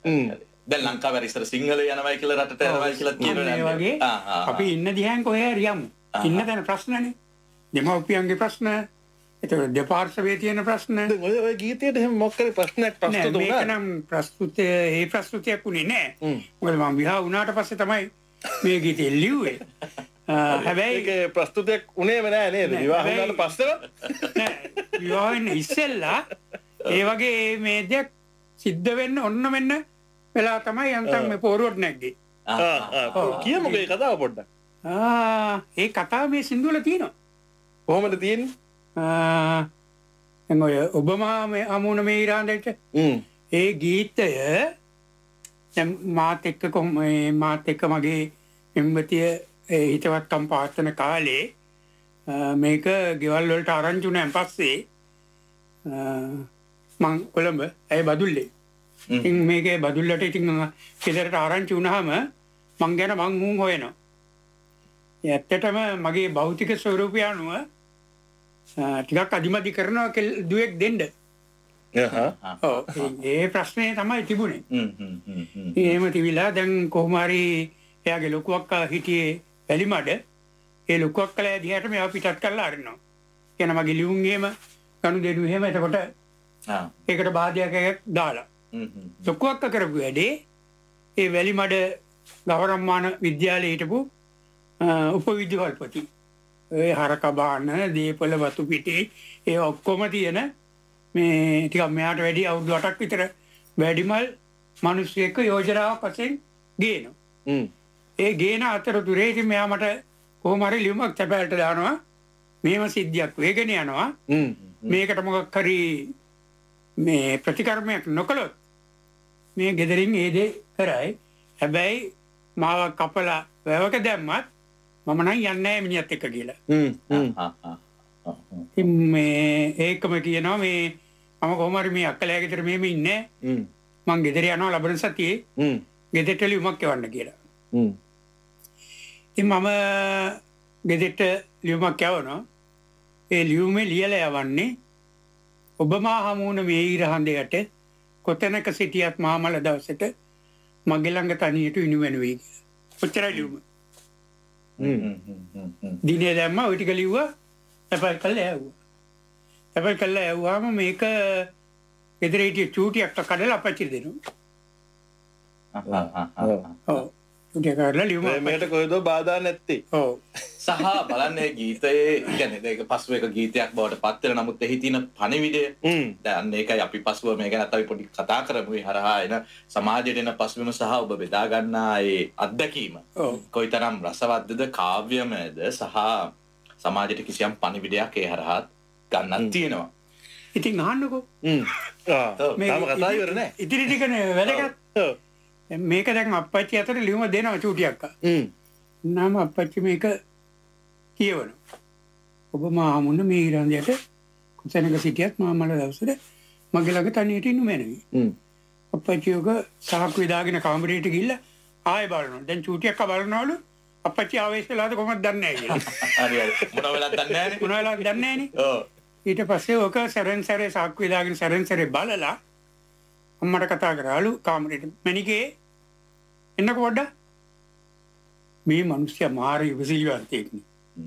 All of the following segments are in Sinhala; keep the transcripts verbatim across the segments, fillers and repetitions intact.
දැන් ලංකාවේ ඉස්සර සිංහල යනවයි කියලා රටට යනවයි කියලා කියනවා වගේ අපි ඉන්න දිහාන් කොහේ හරි යමු. ඉන්න තැන ප්‍රශ්නනේ. දෙමව්පියන්ගේ ප්‍රශ්න, ඒතකොට දෙපාර්ශ්වයේ තියෙන ප්‍රශ්න. දැන් ඔය ඔය ගීතයට එහෙම මොකක් කරේ ප්‍රශ්නයක් ප්‍රස්තුත වුණා. මේක නම් ප්‍රස්තුතය ඒ ප්‍රස්තුතයක් උනේ නෑ. මොකද මම විවාහ වුණාට පස්සේ තමයි මේ ගීතය ලිව්වේ. හැබැයි ඒක ප්‍රස්තුතයක් උනේම නෑ නේද? විවාහ වුණාට පස්සේ නෑ. විවාහ වෙන්න ඉස්සෙල්ලා ඒ වගේ මේ දෙයක් සිද්ධ වෙන්න ඔන්න මෙන්න වෙලා තමයි යන්තම් මේ පෝරුවට නැග්ගේ. ආ ආ කියමුකෝ ඒ කතාව පොඩ්ඩක්. ආ ඒ කතාව මේ සින්දුවල තියෙනවා. කොහොමද තියෙන්නේ? ආ එංගොය ඔබමා මේ අමුණ මේ ඉරාන්දට ඒ ගීතය දැන් මාත් එක්ක කොහොම මාත් එක්ක මගේ එම්බතිය හිතවත්කම් පාත්තන කාලේ මේක ගෙවල් වලට ආරංචි වුණාන් පස්සේ මං කොළඹ ඇයි බදුල්ලේ ඉතින් මේකේ බදුල්ලට ඉතින් ගෙදරට ආරංචි වුණාම මං ගැන මං හුන් හොයනවා. ඒ ඇත්තටම මගේ භෞතික ස්වරූපය අනුව ටිකක් අදිමදි කරනවා දුවෙක් දෙන්න. ඔව් ඒ ප්‍රශ්නේ තමයි තිබුණේ. එහෙම තිබිලා දැන් කොහොම හරි එයාගේ ලොකු අක්කා හිටියේ වැලිමඩ. ඒ ලොකු අක්කලා දිහාට මේවා පිටත් කරලා අරිනවා. කියන මගේ ලියුම් එහෙම ගනුදෙනු එහෙම එතකොට ඒකට බාධයක් එකක් දාලා. ලොකු අක්කා කරපු වැඩේ ඒ වැලිමඩ ගවරම්මාන විද්‍යාලයේ හිටපු උපවිද්‍යාල්පති. ඒ හරක බාන දීපල වතු පිටේ ඒ ඔක්කොම තියෙන මේ ටිකක් මෙයාට වැඩි අවුරුදු අටක් විතර වැඩිමල් මිනිස්සෙක් යෝජනාවක් වශයෙන් ගේනවා. ඒ ගේන අතරතුරේ ඉතින් මෙයා මට කොහොම හරි ලියුමක් තැපෑලට දානවා. මේව සිද්ධියක් වේගෙන යනවා. මේකට මොකක් හරි මේ ප්‍රතිකර්මයක් නොකළොත් මේ ගෙදරින් ඒ දේ කරයි. හැබැයි මාව කපලා වැවක දැම්මත් මම නම් යන්නේ නැහැ මිනිහත් එක්ක කියලා. ඉතින් මේ ඒකම කියනවා මේ මම කොහොම හරි මේ අක්කලා ගෙදර මෙහෙම ඉන්නේ. මං ගෙදර යනවා ලබන සතියේ. ගෙදරට ලියුමක් එවන්න කියලා. ඉතින් මම ගෙදරට ලියුමක් යවනවා. ඒ ලියුමේ ලියලා යවන්නේ ඔබ මා හමුුණ මේ ඉරහඳයට කොතැනක සිටියත් මාමල දවසට මගේ ළඟ තනියට ඉනු වෙනුවේ කියලා. ඔච්චරයි ලියුම. දිනේ දැම්මා ඔය ටික ලිව්වා. තැපල් කළා ඇහුවා. තැපල් කළා ඇහුවාම මේක ගෙදර හිටිය චූටියක් කඩලා අපච්චිට දෙනවා. ඔව්. චූටිය කඩලා ලියුම මේකට කොහෙද බාධා නැත්තේ. ඔව්. සහ බලන්නේ ගීතයේ කියන්නේ ඒක පසුව එක ගීතයක් බවට පත් වෙන නමුත් එහි තියෙන පණිවිඩය දැන් ඒකයි අපි පසුව මේ ගැන අපි පොඩි කතා කරමු. ඒ හරහා එන සමාජයට එන පසුබිම සහ ඔබ බෙදා ගන්නා ඒ අත්දැකීම කොයිතරම් රසවත්ද කාව්‍යමයද සහ සමාජයට කිසියම් පණිවිඩයක් ඒ හරහා ගන්නක් තියෙනවා. ඉතින් අහන්නකෝ. හ්ම්. ආ. තාම කතා ඉවර නෑ. ඉතිරි ටිකනේ වැදගත්. ඔව්. මේක දැන් අප්පච්චි අතට ලියුම දෙනවා චූටියක්. හ්ම්. නම අප්පච්චි මේක කියවනවා. ඔබ මා හමුුණ මේ ඉරන්දයට කොතැනක සිටියත් මාමල දවසට මගේ ළඟ තනියට ඉන්නු මැනවි. අප්පච්චි ඔක සාක්කුවේ දාගෙන කාමරේට ගිහිල්ලා ආයෙ බලනවා. දැන් චූටියක් බලනවලු අප්පච්චි ආවේශ වෙලාද කොහොමද දන්නේ නැහැ කියලා. හරි හරි. මොන වෙලාවද දන්නේ නැහනේ. මොන වෙලාවද දන්නේ නැහනේ. ඔව්. ඊට පස්සේ ඔක සරෙන් සරේ සාක්කුවේ දාගෙන සරෙන් සරේ බලලා අම්මට කතා කරාලු කාමරේට. මණිකේ එන්නකෝ පොඩ්ඩක්. මේ මිනිස්සයා මාර ඉවසිලිවන්තයෙක් නේ.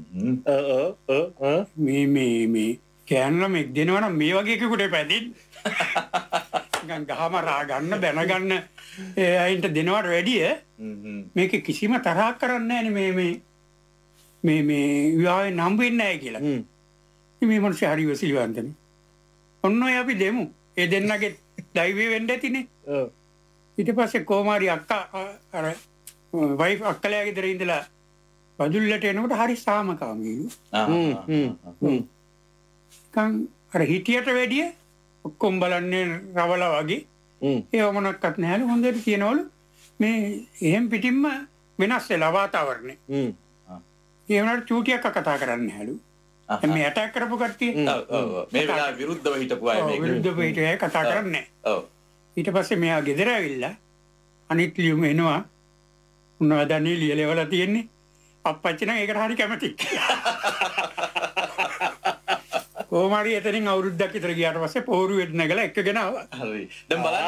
මේ මේ මේ කෑනලා මෙක් දෙනවා නම් මේ වගේ එකෙකුට පැදින් නිකන් ගහම රා ගන්න බැන ගන්න ඒ අයින්ට දෙනවට වැඩිය මේක කිසිම තරහක් කරන්නේ නැහැ මේ මේ මේ මේ විවාහයෙන් හම්බ වෙන්නේ නැහැ කියලා. ඉතින් මේ මිනිස්සු හරි ඉවසිලිවන්තනේ. ඔන්න ඔය අපි දෙමු. ඒ දෙන්නගේ දෛවය වෙන්න ඇතිනේ. ඔව්. ඊට පස්සේ කොමාරි අක්කා අර වයිෆ් අක්කලා ගෙදර ඉඳලා බදුල්ලට එනකොට හරි සාමකාමීලු. හ්ම් හ්ම්. කන් අර හිටියට වැඩිය ඔක්කොම බලන්නේ රවලා වගේ. ඒව මොනක්වත් නැහැලු හොඳට කියනවලු මේ එහෙම් පිටින්ම වෙනස් වෙලා වාතාවරණය. හ්ම්. ඒ වුණාට චූටියක් කතා කරන්නේ නැහැලු. මේ ඇටැක් කරපු කට්ටිය. ඔව් ඔව්. මේ වෙලාව විරුද්ධව හිටපු අය මේක. විරුද්ධව හිටපු අය කතා කරන්නේ. ඔව්. ඊට පස්සේ මෙයා ගෙදර ඇවිල්ලා අනිත් ලියුම එනවා. මොනවද අනේ ලියලවලා තියෙන්නේ? අප්පච්චි නම් ඒකට හරි කැමතියි. කොහොම හරි එතනින් අවුරුද්දක් විතර ගියාට පස්සේ පොහොරුවෙත් නැගලා එක්කගෙන ආවා. හරි. දැන් බලන්න